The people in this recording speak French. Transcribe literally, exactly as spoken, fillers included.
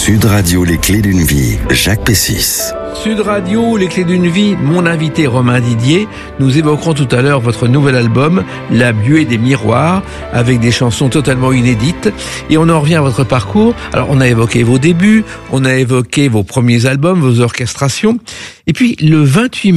Sud Radio, les clés d'une vie, Jacques Pessis. Sud Radio, les clés d'une vie, mon invité Romain Didier. Nous évoquerons tout à l'heure votre nouvel album, La buée des miroirs, avec des chansons totalement inédites. Et on en revient à votre parcours. Alors, on a évoqué vos débuts, on a évoqué vos premiers albums, vos orchestrations. Et puis, le vingt-huit mai